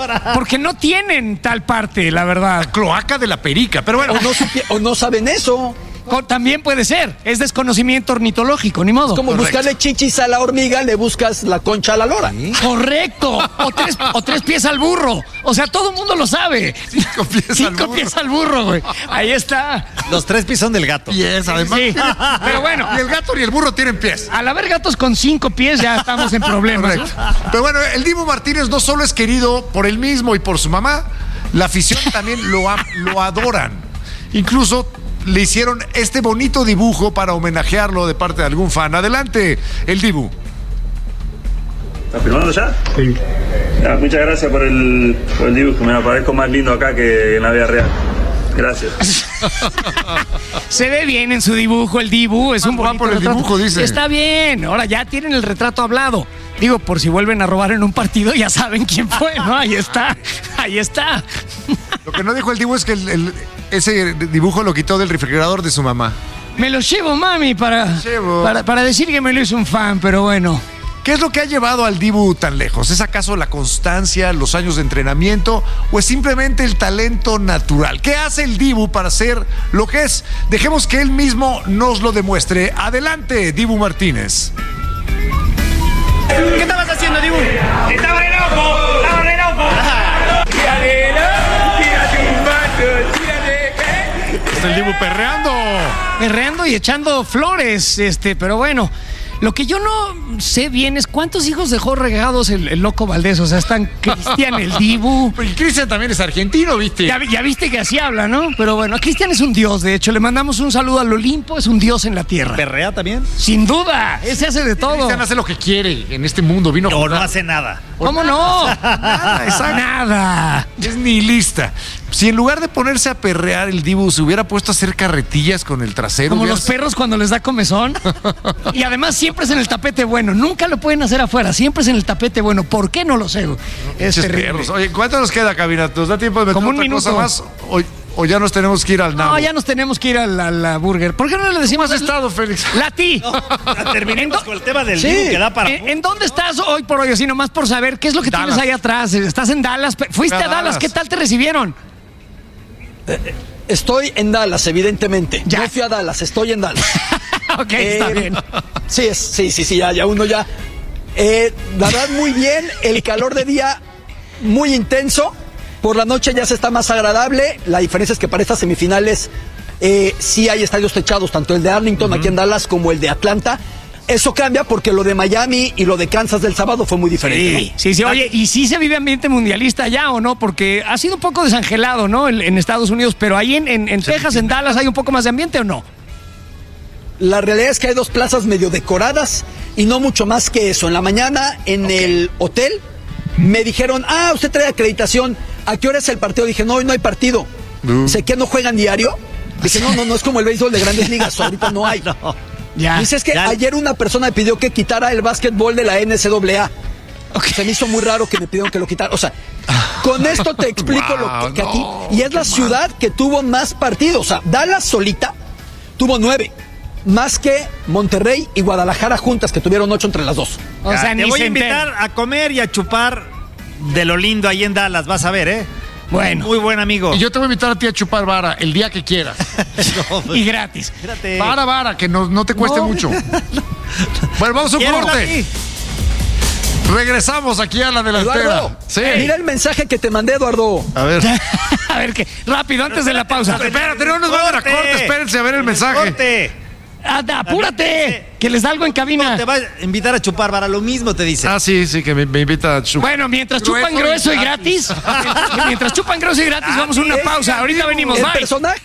porque no tienen tal parte, la verdad. La cloaca de la perica, pero bueno. O no saben eso. También puede ser, es desconocimiento ornitológico, ni modo. Es como buscarle chichis a la hormiga, le buscas la concha a la lora. ¿Sí? Correcto, o tres pies al burro. O sea, todo el mundo lo sabe. 5 pies al burro, güey. Ahí está. Los 3 pies son del gato. Pies, además. Sí. Pero bueno. Ni el gato ni el burro tienen pies. Al haber gatos con 5 pies ya estamos en problemas. Correcto. Pero bueno, el Dibu Martínez no solo es querido por él mismo y por su mamá, la afición también lo adoran. Incluso le hicieron este bonito dibujo para homenajearlo de parte de algún fan. Adelante, el Dibu. ¿Estás filmando ya? Sí. Ya, muchas gracias por el dibujo. Me parezco más lindo acá que en la vida real. Gracias. Se ve bien en su dibujo el Dibu. Es un bonito por el retrato. dibujo, dice. Está bien. Ahora ya tienen el retrato hablado. Digo, por si vuelven a robar en un partido, ya saben quién fue, ¿no? Ahí está. Ahí está. Lo que no dijo el Dibu es que ese dibujo lo quitó del refrigerador de su mamá. Me lo llevo, mami, para decir que me lo hizo un fan, pero bueno. ¿Qué es lo que ha llevado al Dibu tan lejos? ¿Es acaso la constancia, los años de entrenamiento o es simplemente el talento natural? ¿Qué hace el Dibu para ser lo que es? Dejemos que él mismo nos lo demuestre. Adelante, Dibu Martínez. ¿Qué estabas haciendo, Dibu? Estaba re loco. Está el Dibu Perreando y echando flores, pero bueno. Lo que yo no sé bien es cuántos hijos dejó regados el Loco Valdés. O sea, están Cristian, el Dibu. Y Cristian también es argentino, ¿viste? Ya viste que así habla, ¿no? Pero bueno, Cristian es un dios, de hecho. Le mandamos un saludo al Olimpo, es un dios en la tierra. ¿Perrea también? Sin duda, ese hace de todo. Cristian hace lo que quiere en este mundo. No hace nada. ¿Cómo no? Nada, exacto. Nada. Es nihilista. Si en lugar de ponerse a perrear el Dibu se hubiera puesto a hacer carretillas con el trasero. Como los perros cuando les da comezón. Y además siempre es en el tapete bueno. Nunca lo pueden hacer afuera. Siempre es en el tapete bueno. ¿Por qué? No lo sé. Es terrible. Perros. Oye, ¿cuánto nos queda, cabina? ¿Nos da tiempo de meter como un otra minuto cosa más? ¿O ya nos tenemos que ir al Nabo? No, ya nos tenemos que ir a la burger. ¿Por qué no le decimos? ¿Cómo has estado, Félix? Lati. No, terminemos con el tema del Dibu que da para... ¿En dónde estás hoy por hoy? Así nomás por saber qué es lo que tienes ahí atrás. Estás en Dallas. Fuiste a Dallas. ¿Qué tal te recibieron? Estoy en Dallas, evidentemente. Ya. No fui a Dallas, estoy en Dallas. Ok, está bien. Sí, ya uno ya. La verdad, muy bien. El calor de día, muy intenso. Por la noche ya se está más agradable. La diferencia es que para estas semifinales sí hay estadios techados, tanto el de Arlington, aquí en Dallas, como el de Atlanta. Eso cambia porque lo de Miami y lo de Kansas del sábado fue muy diferente. Sí, ¿no? Oye, ¿y sí se vive ambiente mundialista allá o no? Porque ha sido un poco desangelado, ¿no? En Estados Unidos, pero ahí en Texas, en Dallas, ¿hay un poco más de ambiente o no? La realidad es que hay 2 plazas medio decoradas y no mucho más que eso. En la mañana, en el hotel, me dijeron, usted trae acreditación. ¿A qué hora es el partido? Dije, no, hoy no hay partido. Dice, ¿qué no juegan diario? Dije, no es como el béisbol de Grandes Ligas, ahorita no hay. Ya. Dice, es que ayer una persona me pidió que quitara el básquetbol de la NCAA. Se me hizo muy raro que me pidieron que lo quitara. O sea, con esto te explico lo que aquí. Y es la ciudad que tuvo más partidos. O sea, Dallas solita tuvo 9. Más que Monterrey y Guadalajara juntas, que tuvieron 8 entre las dos. O sea, te voy a invitar a comer y a chupar de lo lindo ahí en Dallas. Vas a ver, ¿eh? Bueno. Muy buen amigo. Y yo te voy a invitar a ti a chupar vara el día que quieras. Y gratis. Espérate. Vara, que no te cueste mucho. Bueno, vamos a un corte. Regresamos aquí a la delantera. Eduardo, sí. Mira el mensaje que te mandé, Eduardo. A ver. A ver, qué rápido, antes de la pausa. Espérate, no nos van a corte. Espérense a ver el mensaje. Corte. ¡Apúrate! Que les da algo en cabina. Te va a invitar a chupar, para lo mismo te dice. Sí, que me invita a chupar. Bueno, mientras chupan grueso y gratis. Mientras chupan grueso y gratis, vamos a una pausa. Ahorita venimos, bye. Personaje.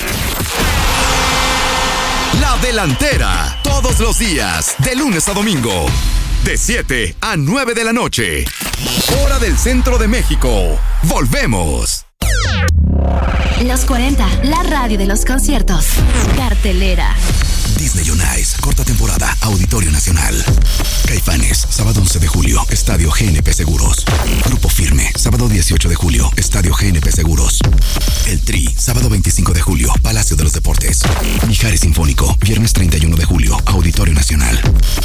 La delantera. Todos los días, de lunes a domingo. De 7 a 9 de la noche. Hora del centro de México. Volvemos. Los 40, la radio de los conciertos. Cartelera. Disney on Ice, corta temporada, Auditorio Nacional. Caifanes, sábado 11 de julio, Estadio GNP Seguros. Grupo Firme, sábado 18 de julio, Estadio GNP Seguros. El Tri, sábado 25 de julio, Palacio de los Deportes. Mijares Sinfónico, viernes 31 de julio, Auditorio Nacional.